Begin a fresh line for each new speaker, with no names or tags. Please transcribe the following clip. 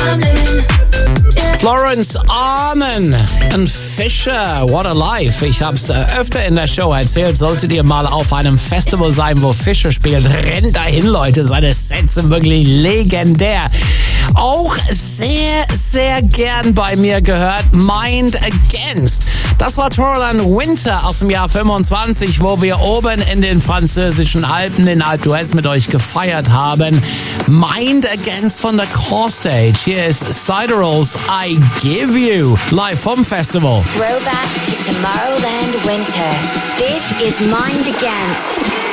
Florence Armen und Fisher, What a Life. Ich habe es öfter in der Show erzählt. Solltet ihr mal auf einem Festival sein, wo Fisher spielt, rennt dahin, Leute. Seine Sets sind wirklich legendär. Auch sehr, sehr gern bei mir gehört Mind Against. Das war Tomorrowland Winter aus dem Jahr 25, wo wir oben in den französischen Alpen in Alpe d'Huez mit euch gefeiert haben. Mind Against von der Core Stage. Hier ist Siderals I Give You, live vom Festival.
Throwback to Tomorrowland Winter. This is Mind Against.